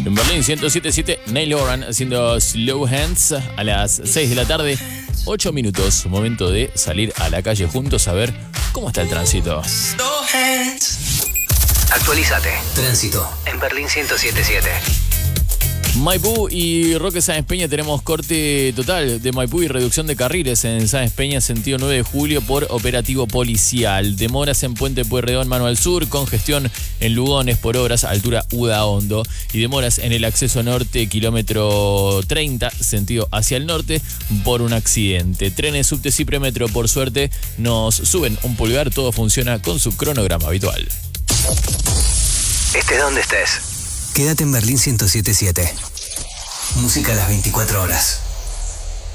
En Berlín 107.7, Neil Horan haciendo Slow Hands a las 6 de la tarde. 8 minutos, momento de salir a la calle juntos a ver cómo está el tránsito. Actualízate. Tránsito en Berlín 107.7. Maipú y Roque Sáenz Peña tenemos corte total de Maipú y reducción de carriles en Sáenz Peña, sentido 9 de julio por operativo policial. Demoras en Puente Pueyrredón, mano al sur, congestión en Lugones por obras, altura Udaondo. Y demoras en el acceso norte, kilómetro 30, sentido hacia el norte, por un accidente. Trenes, subtes y premetro, por suerte, nos suben un pulgar, todo funciona con su cronograma habitual. Estés donde estés. Quédate en Berlín 107.7. Música a las 24 horas.